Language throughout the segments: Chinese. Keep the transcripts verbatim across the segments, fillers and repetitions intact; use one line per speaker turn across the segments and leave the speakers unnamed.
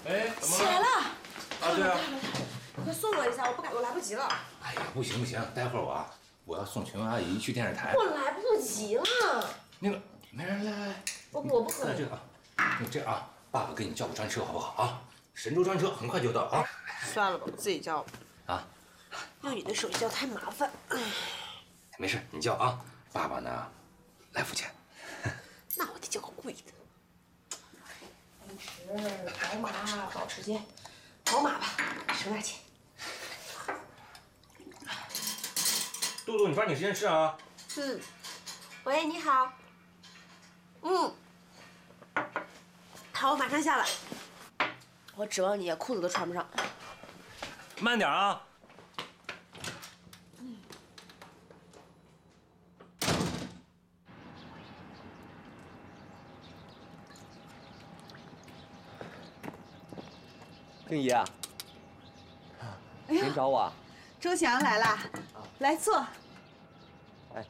哎，怎么
起来了！
啊，对啊，
快送我一下，我不赶我来不及了。
哎呀，不行不行，待会儿我啊，我要送琼阿姨去电视台。
我来不及了。
那个，没人来来来，
我我不可能。
这个啊，你这样啊，爸爸给你叫个专车好不好啊？神州专车很快就到啊。
算了吧，我自己叫吧。
啊，
用你的手机叫太麻烦。
没事，你叫啊。爸爸呢，来付钱。
那我得叫个贵的。奔驰、宝马、保时捷，宝马吧，省点钱。
杜杜，你抓紧时间吃啊。
嗯。喂，你好。嗯。好，我马上下来。我指望你，裤子都穿不上。
慢点啊。
静怡啊，您找我啊？
周翔来啦，来坐。
哎，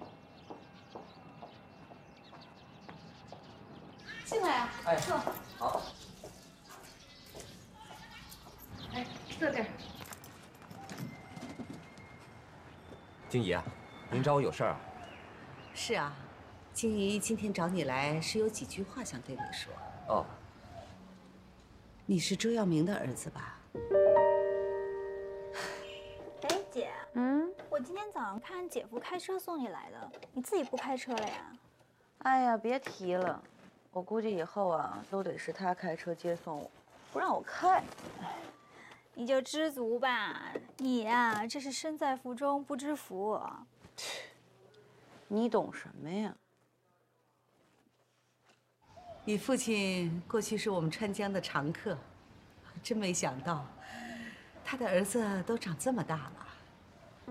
进来啊，
哎，
坐。
好。
哎，坐这儿。
静怡啊，您找我有事儿啊？
是啊，静怡今天找你来是有几句话想对你说。
哦。
你是周耀明的儿子吧？
哎，姐，嗯，我今天早上看姐夫开车送你来的，你自己不开车了呀？
哎呀，别提了，我估计以后啊，都得是他开车接送我，不让我开。
你就知足吧，你呀、啊，这是身在福中不知福。
你懂什么呀？
你父亲过去是我们川江的常客，真没想到，他的儿子都长这么大了。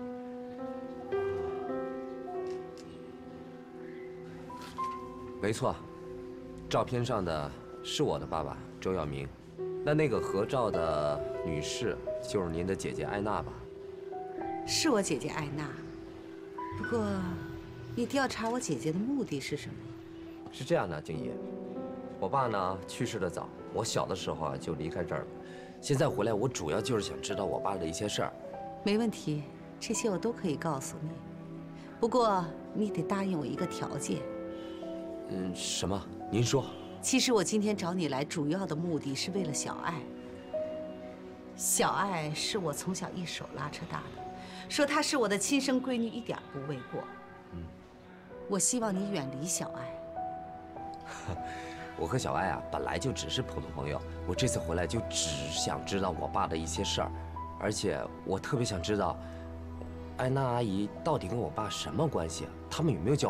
没错，照片上的是我的爸爸周耀明，那那个合照的女士就是您的姐姐艾娜吧？
是我姐姐艾娜，不过，你调查我姐姐的目的是什么？
是这样的，静怡。我爸呢去世的早，我小的时候啊就离开这儿了。现在回来，我主要就是想知道我爸的一些事儿。
没问题，这些我都可以告诉你。不过你得答应我一个条件。
嗯，什么？您说。
其实我今天找你来，主要的目的是为了小爱。小爱是我从小一手拉扯大的，说她是我的亲生闺女一点不为过。嗯，我希望你远离小爱。
我和小艾啊，本来就只是普通朋友。我这次回来就只想知道我爸的一些事儿，而且我特别想知道，艾娜阿姨到底跟我爸什么关系啊？他们有没有交？